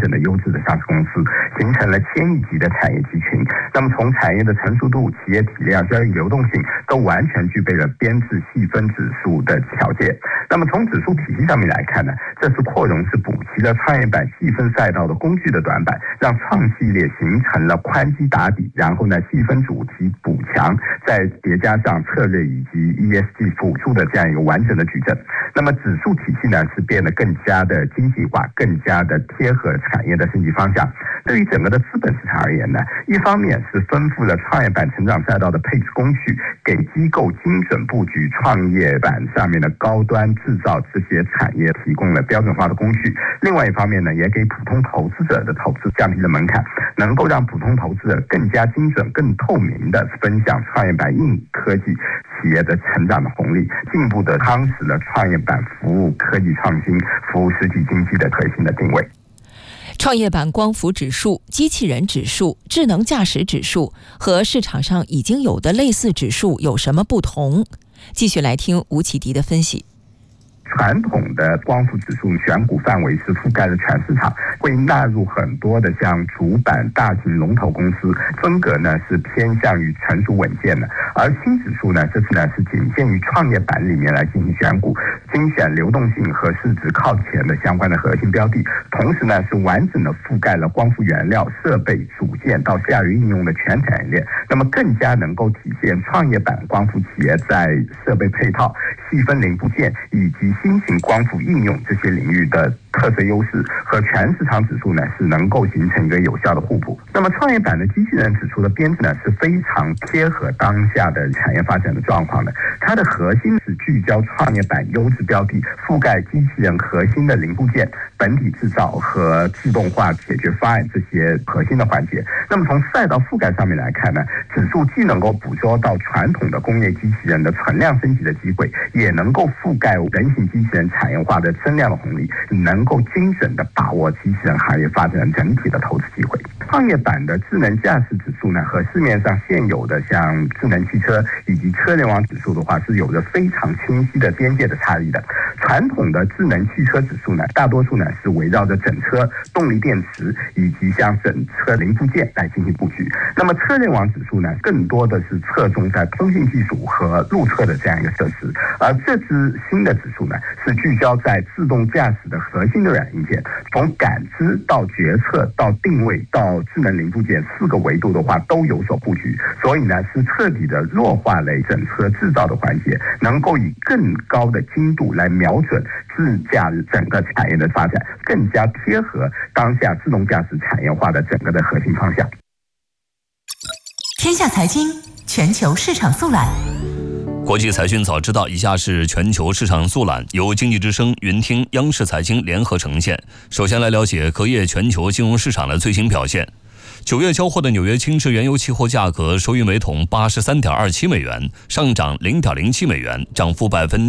整的优质的上市公司，形成了千亿级的产业集群。那么从产业的成熟度、企业体量、交易流动性都完全具备了编制细分指数的条件。那么从指数体系上面来看呢，这次扩容是补齐了创业板细分赛道的工具的短板，让创系列形成了宽基打底，然后呢细分主题补强，再叠加上策略以及 ESG 辅助的这样一个完整的矩阵。那么指数体系呢是变得更加的经济化，更加的贴合产业的升级方向。对于整个的资本市场而言呢，一方面是丰富了创业板成长赛道的配置工具，给机构精准布局创业板上面的高端制造这些产业提供了标准化的工具；另外一方面呢，也给普通投资者的投资降低了门槛，能够让普通投资者更加精准、更透明的分享创业板硬科技企业的成长的红利，进一步的夯实了创业板服务科技创新、服务实体经济的核心的定位。 创业板光伏指数、机器人指数、智能驾驶指数和市场上已经有的类似指数有什么不同？继续来听吴启迪的分析。 传统的光伏指数选股范围是覆盖了全市场，会纳入很多的像主板大型龙头公司，风格呢是偏向于成熟稳健的。而新指数呢，这次呢是仅限于创业板里面来进行选股，精选流动性和市值靠前的相关的核心标的，同时呢是完整的覆盖了光伏原料、设备、组件到下游应用的全产业链，那么更加能够体现创业板光伏企业在设备配套、细分零部件以及新型光伏应用这些领域的特色优势，和全市场指数呢是能够形成一个有效的互补。那么创业板的机器人指数的编制呢是非常贴合当下的产业发展的状况的，它的核心是聚焦创业板优质标的，覆盖机器人核心的零部件、本体制造和自动化解决方案这些核心的环节。那么从赛道覆盖上面来看呢，指数既能够捕捉到传统的工业机器人的存量升级的机会，也能够覆盖人形机器人产业化的增量的红利，能够精准的把握机器人行业发展整体的投资机会。创业板的智能驾驶指数呢，和市面上现有的像智能汽车以及车联网指数的话，是有着非常清晰的边界的差异的。传统的智能汽车指数呢，大多数呢是围绕着整车、动力电池以及像整车零部件来进行布局。那么车联网指数呢，更多的是侧重在通信技术和路测的这样一个设施，而这支新的指数呢，是聚焦在自动驾驶的核心的软硬件，从感知到决策到定位到智能零部件4个维度的话都有所布局，所以呢是彻底的弱化了整车制造的环节，能够以更高的精度来瞄准自驾整个产业的发展，更加贴合当下自动驾驶产业化的整个的核心方向。 天下财经全球市场速览。 国际财讯早知道，以下是全球市场速览，由经济之声、云听、央视财经联合呈现。首先来了解隔夜全球金融市场的最新表现。9月交货的纽约轻质原油期货价格收于每桶83.27美元，上涨0.07美元，涨幅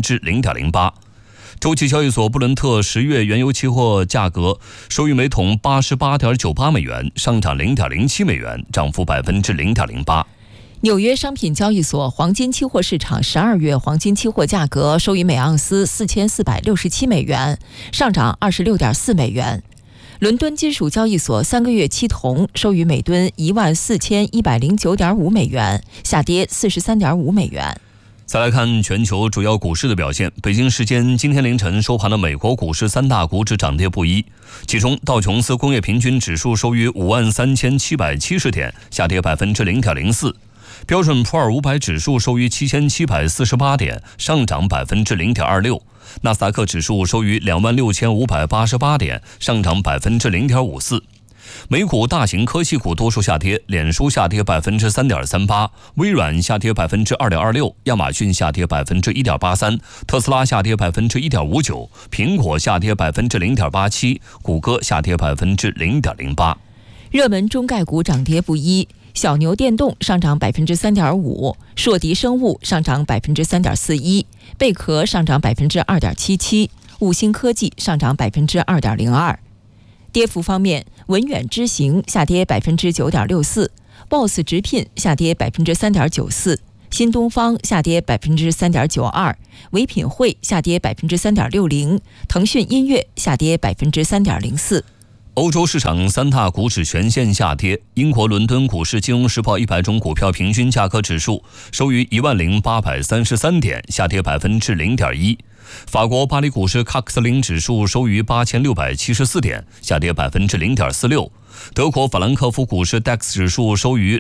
0.08%。洲际交易所布伦特10月原油期货价格收于每桶88.98美元，上涨0.07美元，涨幅0.08%。 纽约商品交易所黄金期货市场12月黄金期货价格收于每盎司4467美元，上涨26.4美元。伦敦金属交易所3个月期铜收于每吨14109.5美元，下跌43.5美元。 再来看全球主要股市的表现。北京时间今天凌晨收盘的美国股市3大股指涨跌不一，其中道琼斯工业平均指数收于53770点，下跌0.04%。标准普尔500指数收于7748点，上涨0.26%。纳斯达克指数收于26588点，上涨0.54%。美股大型科技股多数下跌，脸书下跌3.38%，微软下跌2.26%，亚马逊下跌1.83%，特斯拉下跌1.59%，苹果下跌0.87%，谷歌下跌0.08%。 热门中概股涨跌不一，小牛电动上涨3.5%，硕迪生物上涨3.41%，贝壳上涨2.77%，五星科技上涨2.02%。跌幅方面，文远知行下跌9.64%， BOSS 直聘下跌3.94%，新东方下跌3.92%，唯品会下跌3.60%，腾讯音乐下跌3.04%。 欧洲市场三大股指全线下跌，英国伦敦股市金融时报100种股票平均价格指数收于10833点，下跌0.1%。法国巴黎股市卡克斯林指数收于8674点，下跌0.46%。德国法兰克福股市 DAX 指数收于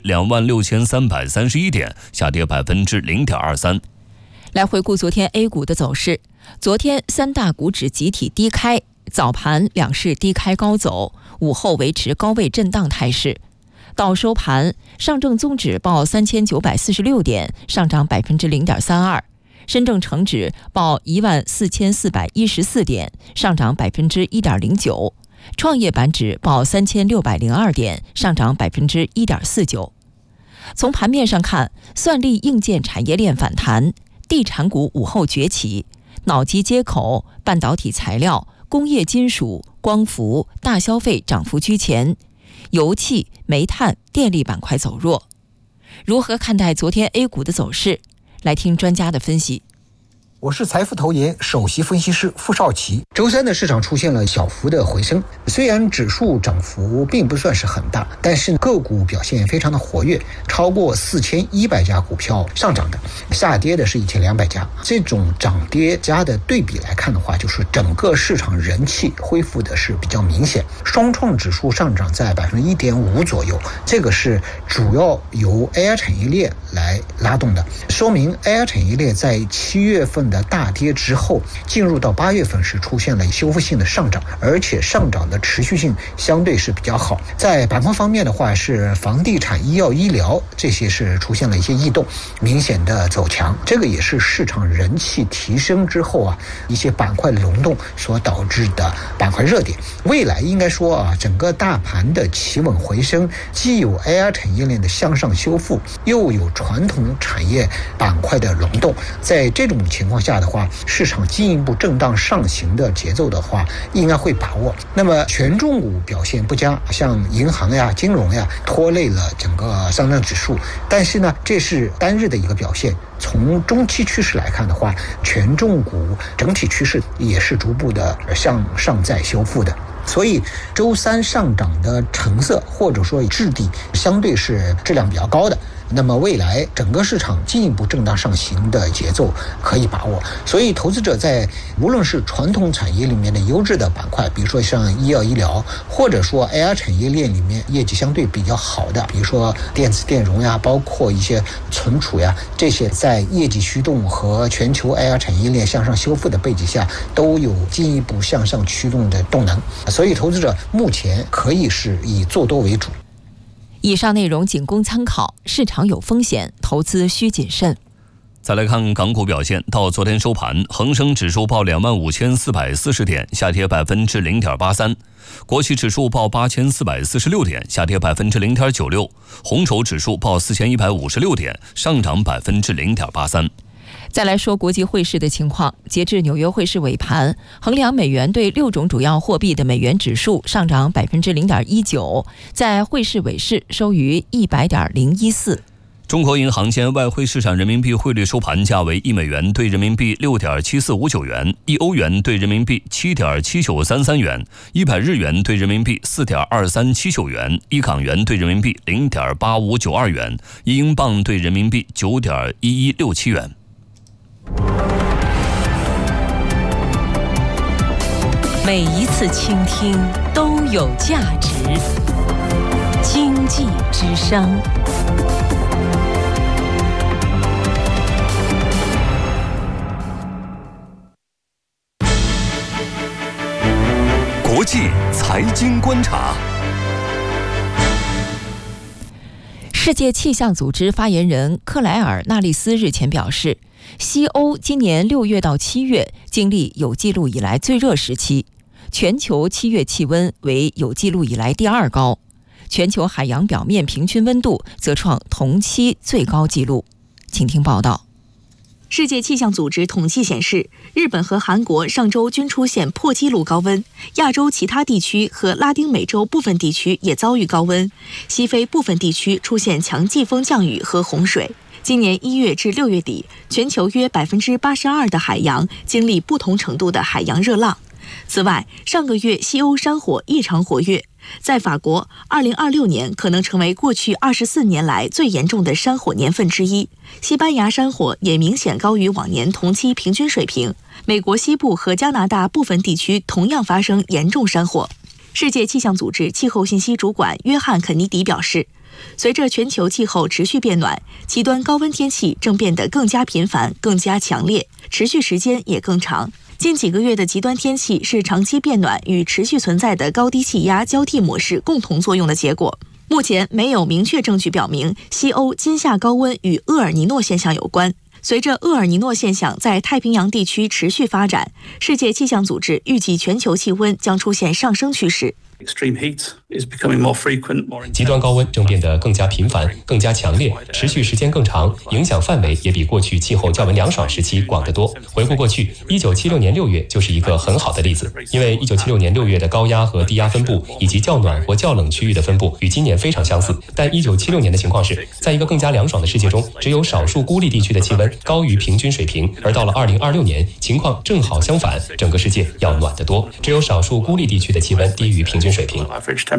26331点，下跌0.23%。 来回顾昨天 A 股的走势，昨天三大股指集体低开，早盘两市低开高走，午后维持高位震荡态势。到收盘，上证综指报3946点，上涨0.32%；深证成指报14414点，上涨1.09%；创业板指报3602点，上涨1.49%。从盘面上看，算力硬件产业链反弹，地产股午后崛起，脑机接口、半导体材料、工业金属、光伏、大消费涨幅居前，油气、煤炭、电力板块走弱。如何看待昨天 A 股的走势？来听专家的分析。 我是财富投研首席分析师傅少奇。周三的市场出现了小幅的回升，虽然指数涨幅并不算是很大，但是个股表现非常的活跃，超过4100家股票上涨的，下跌的是1200家。这种涨跌加的对比来看的话，就是整个市场人气恢复的是比较明显。双创指数上涨在1.5%左右，这个是主要由 AI 产业链来拉动的，说明 AI 产业链在7月份的大跌之后，进入到8月份时出现了修复性的上涨，而且上涨的持续性相对是比较好。在板块方面的话，是房地产、医药、医疗这些是出现了一些异动，明显的走强，这个也是市场人气提升之后一些板块轮动所导致的板块热点。未来应该说整个大盘的企稳回升，既有 AI 产业链的向上修复，又有传统产业板块的轮动，在这种情况下的话，市场进一步震荡上行的节奏的话，应该会把握。那么权重股表现不佳，像银行呀、金融呀，拖累了整个上证指数。但是呢，这是单日的一个表现。从中期趋势来看的话，权重股整体趋势也是逐步的向上在修复的。所以周三上涨的成色或者说质地相对是质量比较高的，那么未来整个市场进一步震荡上行的节奏可以把握。所以投资者在无论是传统产业里面的优质的板块，比如说像医药医疗，或者说 AI 产业链里面业绩相对比较好的，比如说电子电容呀，包括一些存储呀，这些在业绩驱动和全球 AI 产业链向上修复的背景下，都有进一步向上驱动的动能。所以投资者目前可以是以做多为主。 以上内容仅供参考，市场有风险，投资需谨慎。 再来看港股表现，到昨天收盘，恒生指数报25440点，下跌0.83%；国企指数报8446点，下跌0.96%；红筹指数报4156点，上涨0.83%。 再来说国际汇市的情况，截至纽约汇市尾盘，衡量美元对6种主要货币的美元指数上涨0.19%，在汇市尾市收于100.014。 中国银行间外汇市场人民币汇率收盘价为1美元兑人民币6.7459元，1欧元兑人民币7.7933元，100日元兑人民币4.2379元，1港元兑人民币0.8592元，1英镑兑人民币9.1167元。 每一次倾听都有价值。经济之声。 国际财经观察。 世界气象组织发言人克莱尔·纳利斯日前表示，西欧今年6月到7月经历有记录以来最热时期，全球7月气温为有记录以来第2高，全球海洋表面平均温度则创同期最高纪录。请听报道。 世界气象组织统计显示，日本和韩国上周均出现破纪录高温，亚洲其他地区和拉丁美洲部分地区也遭遇高温，西非部分地区出现强季风降雨和洪水。今年1月至6月底，全球约82%的海洋经历不同程度的海洋热浪， 此外，上个月西欧山火异常活跃，在法国，2026年可能成为过去24年来最严重的山火年份之一。西班牙山火也明显高于往年同期平均水平。美国西部和加拿大部分地区同样发生严重山火。世界气象组织气候信息主管约翰·肯尼迪表示，随着全球气候持续变暖，极端高温天气正变得更加频繁、更加强烈，持续时间也更长。近几个月的极端天气是长期变暖与持续存在的高低气压交替模式共同作用的结果。目前没有明确证据表明西欧今夏高温与厄尔尼诺现象有关。随着厄尔尼诺现象在太平洋地区持续发展，世界气象组织预计全球气温将出现上升趋势。 极端高温正变得更加频繁、更加强烈，持续时间更长，影响范围也比过去气候较为凉爽时期广得多。回顾过去，1976年6月就是一个很好的例子，因为1976年6月的高压和低压分布以及较暖或较冷区域的分布与今年非常相似。但1976年的情况是，在一个更加凉爽的世界中，只有少数孤立地区的气温高于平均水平，而到了2026年，情况正好相反，整个世界要暖得多，只有少数孤立地区的气温低于平均水平。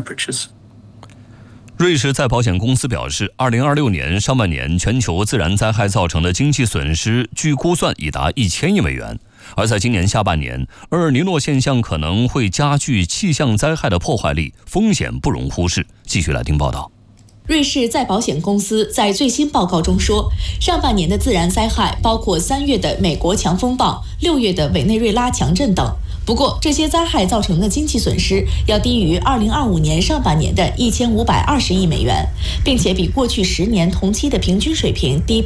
瑞士再保险公司表示，2026年上半年全球自然灾害造成的经济损失据估算已达1000亿美元。而在今年下半年，厄尔尼诺现象可能会加剧气象灾害的破坏力，风险不容忽视。继续来听报道。 瑞士再保险公司在最新报告中说，上半年的自然灾害包括3月的美国强风暴、6月的委内瑞拉强震等。不过，这些灾害造成的经济损失要低于2025年上半年的1520亿美元，并且比过去10年同期的平均水平低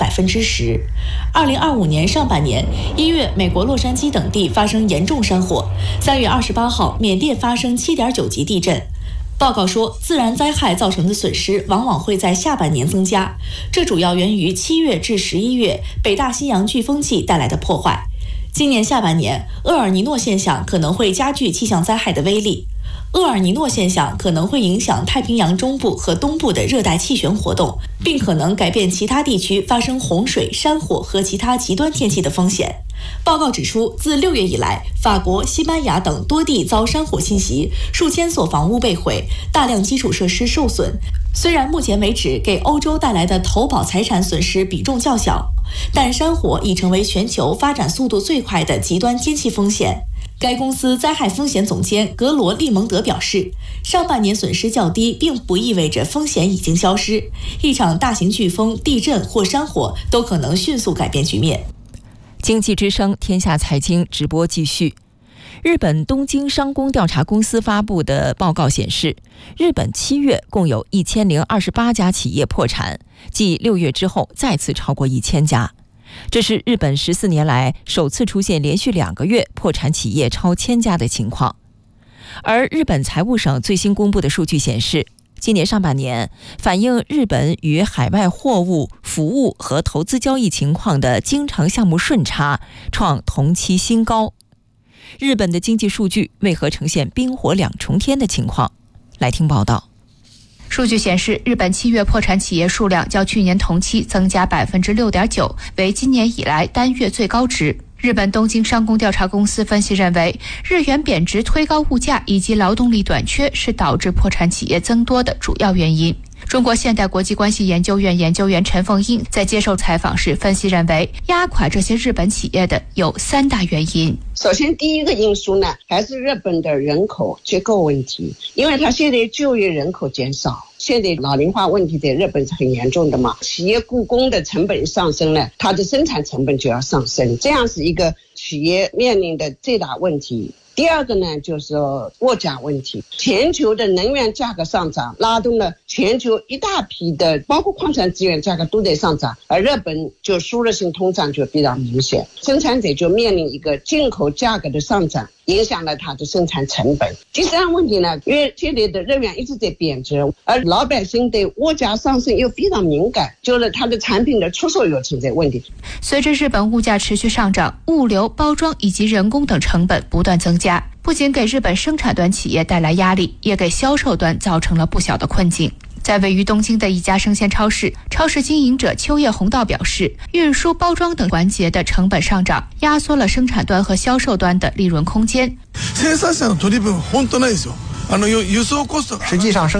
10%。2025年上半年1月，美国洛杉矶等地发生严重山火；3月28号，缅甸发生7.9级地震。报告说，自然灾害造成的损失往往会在下半年增加，这主要源于7月至11月北大西洋飓风季带来的破坏。今年下半年，厄尔尼诺现象可能会加剧气象灾害的威力。厄尔尼诺现象可能会影响太平洋中部和东部的热带气旋活动，并可能改变其他地区发生洪水、山火和其他极端天气的风险。报告指出，自6月以来，法国、西班牙等多地遭山火侵袭，数千所房屋被毁，大量基础设施受损。虽然目前为止给欧洲带来的投保财产损失比重较小，但山火已成为全球发展速度最快的极端天气风险。该公司灾害风险总监格罗利蒙德表示，上半年损失较低并不意味着风险已经消失，一场大型飓风、地震或山火都可能迅速改变局面。 经济之声天下财经直播继续。日本东京商工调查公司发布的报告显示，日本7月共有1028家企业破产，继6月之后再次超过1000家。这是日本14年来首次出现连续2个月破产企业超1000家的情况。而日本财务省最新公布的数据显示，今年上半年反映日本与海外货物、服务和投资交易情况的经常项目顺差创同期新高。日本的经济数据为何呈现冰火两重天的情况？来听报道。 数据显示，日本7月破产企业数量较去年同期增加6.9%，为今年以来单月最高值。日本东京商工调查公司分析认为，日元贬值推高物价以及劳动力短缺是导致破产企业增多的主要原因。中国现代国际关系研究院研究员陈凤英在接受采访时分析认为，压垮这些日本企业的有3大原因。 首先，第一个因素呢，还是日本的人口结构问题，因为它现在就业人口减少，现在老龄化问题在日本是很严重的嘛，企业雇工的成本上升了，它的生产成本就要上升，这样是一个企业面临的最大问题。第二个呢，就是物价问题，全球的能源价格上涨，拉动了全球一大批的包括矿产资源价格都在上涨，而日本就输入性通胀就比较明显，生产者就面临一个进口价格的上涨，影响了它的生产成本。第三个问题呢，因为现在的日元一直在贬值，而老百姓对物价上升又非常敏感，就是它的产品的出售又存在问题。 随着日本物价持续上涨，物流、包装以及人工等成本不断增加，不仅给日本生产端企业带来压力，也给销售端造成了不小的困境。 在位于东京的一家生鲜超市，超市经营者秋叶弘道表示，运输、包装等环节的成本上涨，压缩了生产端和销售端的利润空间。 实际上